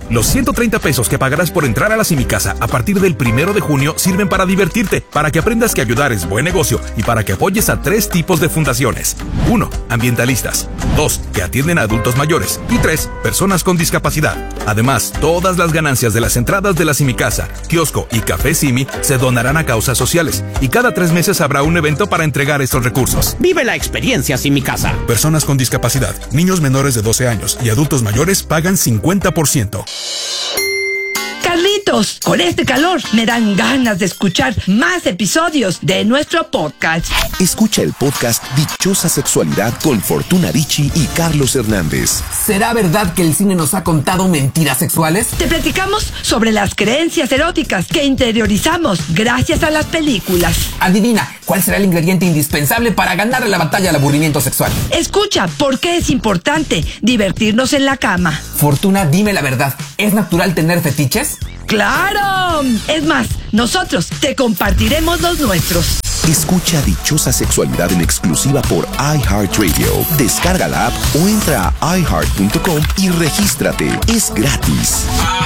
Los 130 pesos que pagarás por entrar a la Simicasa a partir del 1 de junio sirven para divertirte, para que aprendas que ayudar es buen negocio y para que apoyes a 3 tipos de fundaciones. 1. Ambientalistas. 2. Que atienden a adultos mayores. Y 3. Personas con discapacidad. Además, todas las ganancias de las entradas de la Simicasa, kiosco y Café Simi se donarán a causas sociales. Y cada 3 meses habrá un evento para entregar estos recursos. Vive la experiencia Simicasa. Personas con discapacidad, niños menores de 12 años y adultos mayores pagan 50%. Carlitos, con este calor me dan ganas de escuchar más episodios de nuestro podcast. Escucha el podcast Dichosa Sexualidad con Fortuna Dicci y Carlos Hernández. ¿Será verdad que el cine nos ha contado mentiras sexuales? Te platicamos sobre las creencias eróticas que interiorizamos gracias a las películas. Adivina, ¿cuál será el ingrediente indispensable para ganar la batalla al aburrimiento sexual? Escucha por qué es importante divertirnos en la cama. Fortuna, dime la verdad, ¿es natural tener fetiches? ¡Claro! Es más, nosotros te compartiremos los nuestros. Escucha Dichosa Sexualidad en exclusiva por iHeartRadio. Descarga la app o entra a iHeart.com y regístrate. Es gratis.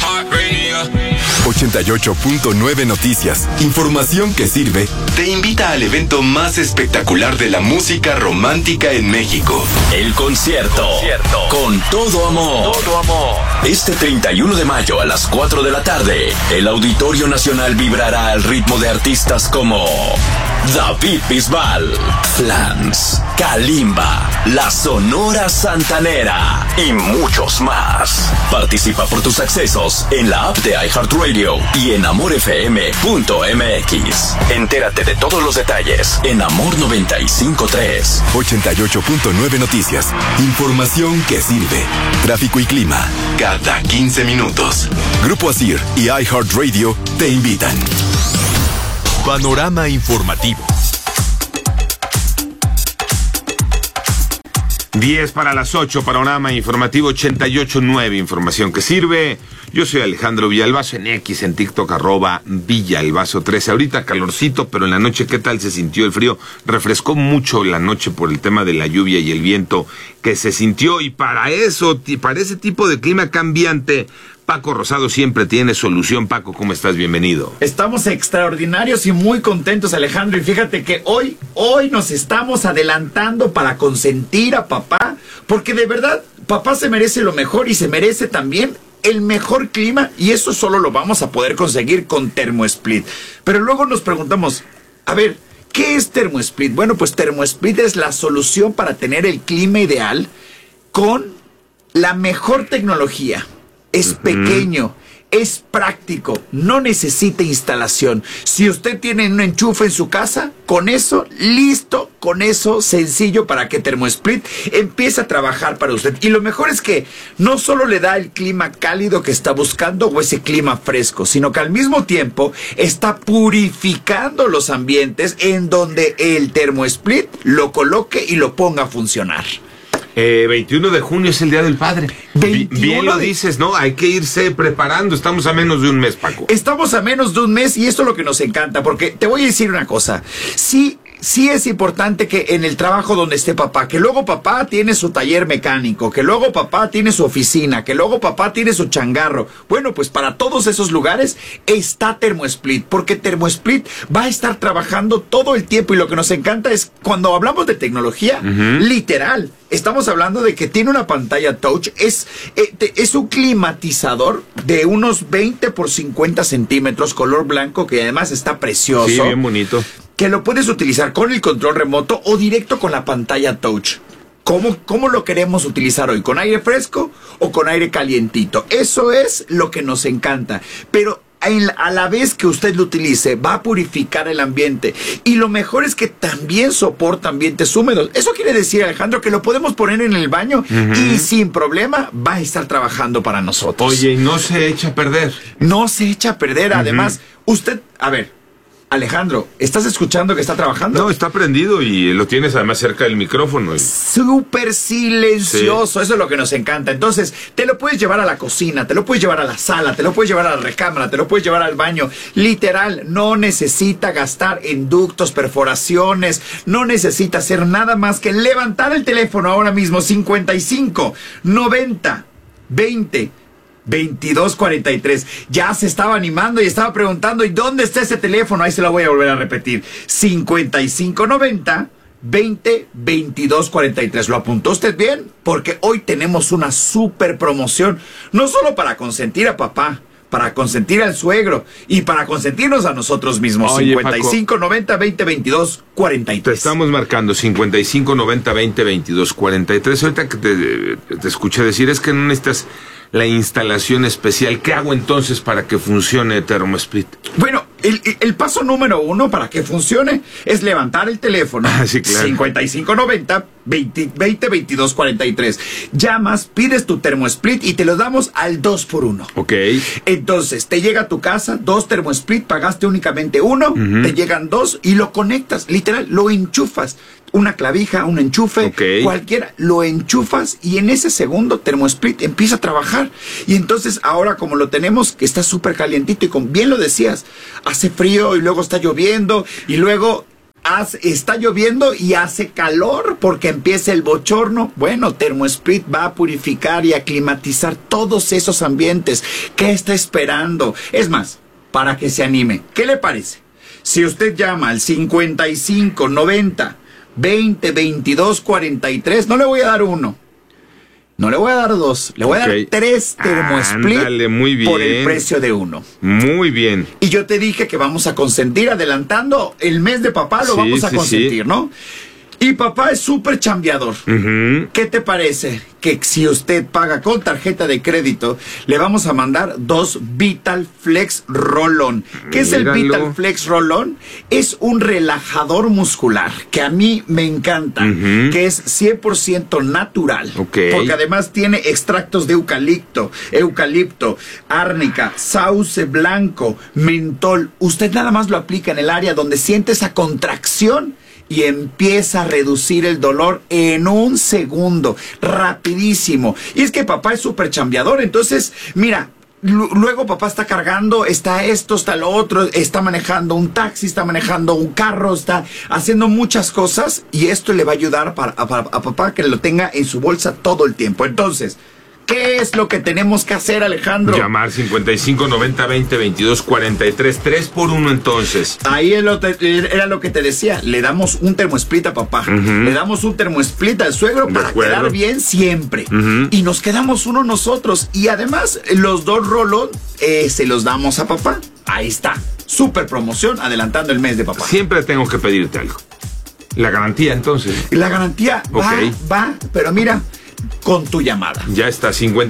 88.9 Noticias. Información que sirve. Te invita al evento más espectacular de la música romántica en México. El concierto. Con todo amor. Este 31 de mayo a las 4 de la tarde, el Auditorio Nacional vibrará al ritmo de artistas como David Bisbal, Flans, Kalimba, La Sonora Santanera y muchos más. Participa por tus accesos en la app de iHeartRadio y en amorfm.mx. Entérate de todos los detalles en Amor 95.3. 88.9 Noticias. Información que sirve. Tráfico y clima cada 15 minutos. Grupo Asir y iHeartRadio te invitan. Panorama informativo. 10 para las 8, panorama informativo 88.9, información que sirve. Yo soy Alejandro Villalbazo, en X, en TikTok, @Villalbazo13. Ahorita calorcito, pero en la noche, ¿qué tal se sintió el frío? Refrescó mucho la noche por el tema de la lluvia y el viento que se sintió, y para eso, para ese tipo de clima cambiante, Paco Rosado siempre tiene solución. Paco, ¿cómo estás? Bienvenido. Estamos extraordinarios y muy contentos, Alejandro, y fíjate que hoy nos estamos adelantando para consentir a papá, porque de verdad, papá se merece lo mejor y se merece también el mejor clima, y eso solo lo vamos a poder conseguir con TermoSplit. Pero luego nos preguntamos, a ver, ¿qué es TermoSplit? Bueno, pues TermoSplit es la solución para tener el clima ideal con la mejor tecnología. Es pequeño, es práctico, no necesita instalación. Si usted tiene un enchufe en su casa, con eso, listo, con eso, sencillo para que TermoSplit empiece a trabajar para usted. Y lo mejor es que no solo le da el clima cálido que está buscando o ese clima fresco, sino que al mismo tiempo está purificando los ambientes en donde el TermoSplit lo coloque y lo ponga a funcionar. 21 de junio es el Día del Padre. Bien lo dices, ¿no? Hay que irse preparando. Estamos a menos de un mes, Paco. Estamos a menos de un mes, y esto es lo que nos encanta, porque te voy a decir una cosa. Sí es importante que en el trabajo donde esté papá, que luego papá tiene su taller mecánico, que luego papá tiene su oficina, que luego papá tiene su changarro. Bueno, pues para todos esos lugares está TermoSplit, porque TermoSplit va a estar trabajando todo el tiempo, y lo que nos encanta es cuando hablamos de tecnología, literal, estamos hablando de que tiene una pantalla touch, es un climatizador de unos 20 por 50 centímetros, color blanco, que además está precioso. Sí, bien bonito. Que lo puedes utilizar con el control remoto o directo con la pantalla touch. ¿Cómo lo queremos utilizar hoy? ¿Con aire fresco o con aire calientito? Eso es lo que nos encanta. Pero a la vez que usted lo utilice, va a purificar el ambiente. Y lo mejor es que también soporta ambientes húmedos. Eso quiere decir, Alejandro, que lo podemos poner en el baño y sin problema va a estar trabajando para nosotros. Oye, y no se echa a perder. No se echa a perder. Además, usted, a ver, Alejandro, ¿estás escuchando que está trabajando? No, está prendido y lo tienes además cerca del micrófono. Súper silencioso, sí. Eso es lo que nos encanta. Entonces, te lo puedes llevar a la cocina, te lo puedes llevar a la sala, te lo puedes llevar a la recámara, te lo puedes llevar al baño. Literal, no necesita gastar en ductos, perforaciones, no necesita hacer nada más que levantar el teléfono ahora mismo, 55 90 20 2243. Ya se estaba animando y estaba preguntando, ¿y dónde está ese teléfono? Ahí se lo voy a volver a repetir. 5590-20-2243. ¿Lo apuntó usted bien? Porque hoy tenemos una super promoción, no solo para consentir a papá, para consentir al suegro y para consentirnos a nosotros mismos. 5590-20-2243. Te estamos marcando 5590-20-2243. Ahorita que te escuché decir, es que no necesitas la instalación especial. ¿Qué hago entonces para que funcione ThermoSplit? Bueno, el paso número 1 para que funcione es levantar el teléfono. Sí, claro. 5590-20-2243. Llamas, pides tu ThermoSplit y te lo damos al 2x1. Ok. Entonces, te llega a tu casa 2 ThermoSplit, pagaste únicamente 1, te llegan 2 y lo conectas, literal, lo enchufas. Una clavija, un enchufe, cualquiera, lo enchufas y en ese segundo ThermoSplit empieza a trabajar. Y entonces ahora como lo tenemos, que está súper calientito y bien lo decías, hace frío y luego está lloviendo y luego está lloviendo y hace calor porque empieza el bochorno. Bueno, ThermoSplit va a purificar y a climatizar todos esos ambientes. ¿Qué está esperando? Es más, para que se anime, ¿qué le parece? Si usted llama al 5590-20-2243, no le voy a dar 1, no le voy a dar 2, le voy a dar 3 ThermoSplit. Ándale, muy bien. Por el precio de 1. Muy bien. Y yo te dije que vamos a consentir, adelantando el mes de papá, lo vamos a consentir, ¿no? Y papá es súper chambeador. ¿Qué te parece? Que si usted paga con tarjeta de crédito, le vamos a mandar 2 Vital Flex Roll-On. ¿Qué es el Vital Flex Roll-On? Es un relajador muscular que a mí me encanta, que es 100% natural. Porque además tiene extractos de eucalipto, árnica, sauce blanco, mentol. Usted nada más lo aplica en el área donde siente esa contracción y empieza a reducir el dolor en un segundo, rapidísimo. Y es que papá es súper chambeador, entonces, mira, luego papá está cargando, está esto, está lo otro, está manejando un taxi, está manejando un carro, está haciendo muchas cosas y esto le va a ayudar a papá que lo tenga en su bolsa todo el tiempo. Entonces, ¿qué es lo que tenemos que hacer, Alejandro? Llamar 5590-20-2243, 3x1 entonces. Ahí era lo que te decía, le damos un ThermoSplit a papá, le damos un ThermoSplit al suegro para quedar bien siempre. Y nos quedamos uno nosotros. Y además, los 2 roll-on se los damos a papá. Ahí está, súper promoción, adelantando el mes de papá. Siempre tengo que pedirte algo. La garantía entonces. La garantía va, pero mira, con tu llamada. Ya está,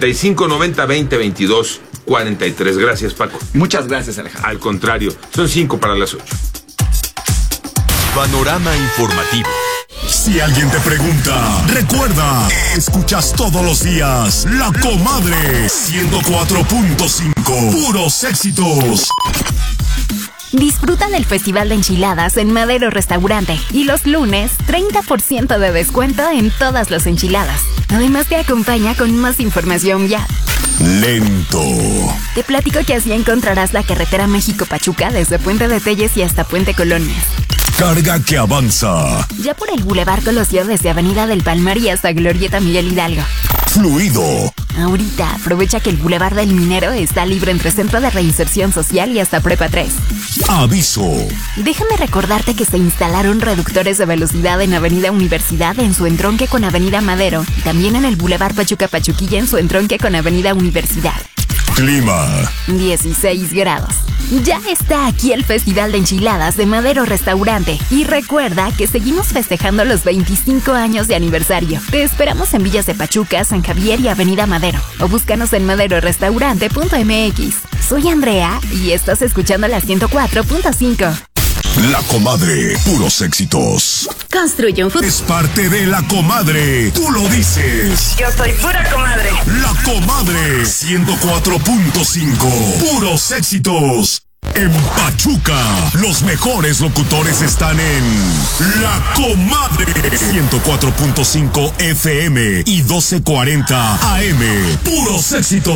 5590-20-2243. Gracias, Paco. Muchas gracias, Alejandro. Al contrario, son 5 para las 8. Panorama informativo. Si alguien te pregunta, recuerda, escuchas todos los días La Comadre 104.5. Puros éxitos. Disfruta del Festival de Enchiladas en Madero Restaurante y los lunes 30% de descuento en todas las enchiladas. Además te acompaña con más información ya. Lento. Te platico que así encontrarás la carretera México-Pachuca desde Puente de Telles y hasta Puente Colonias. Carga que avanza. Ya por el Boulevard Colosio desde Avenida del Palmar y hasta Glorieta Miguel Hidalgo. Fluido. Ahorita aprovecha que el Boulevard del Minero está libre entre Centro de Reinserción Social y hasta Prepa 3. Aviso. Déjame recordarte que se instalaron reductores de velocidad en Avenida Universidad en su entronque con Avenida Madero y también en el Boulevard Pachuca-Pachuquilla en su entronque con Avenida Universidad. Clima. 16 grados. Ya está aquí el Festival de Enchiladas de Madero Restaurante. Y recuerda que seguimos festejando los 25 años de aniversario. Te esperamos en Villas de Pachuca, San Javier y Avenida Madero. O búscanos en maderorestaurante.mx. Soy Andrea y estás escuchando la 104.5. La Comadre, puros éxitos. Construye un futuro. Es parte de La Comadre, tú lo dices. Yo soy pura comadre. La Comadre 104.5, puros éxitos. En Pachuca, los mejores locutores están en La Comadre 104.5 FM y 1240 AM. Puros éxitos.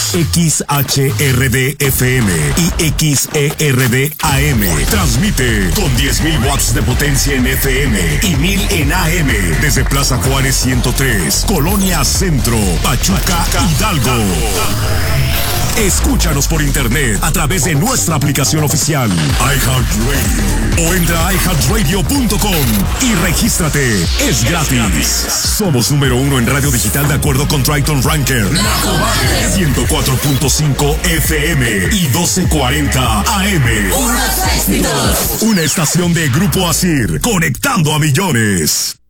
XHRD FM y XERD AM. Transmite con 10.000 watts de potencia en FM y 1.000 en AM desde Plaza Juárez 103, Colonia Centro, Pachuca, Hidalgo. Escúchanos por internet a través de nuestra aplicación oficial, iHeartRadio. O entra a iHeartRadio.com y regístrate. Es gratis. Somos número 1 en radio digital de acuerdo con Triton Ranker. 104.5 FM y 1240 AM. ¡Unos éxitos! Una estación de Grupo Asir, conectando a millones.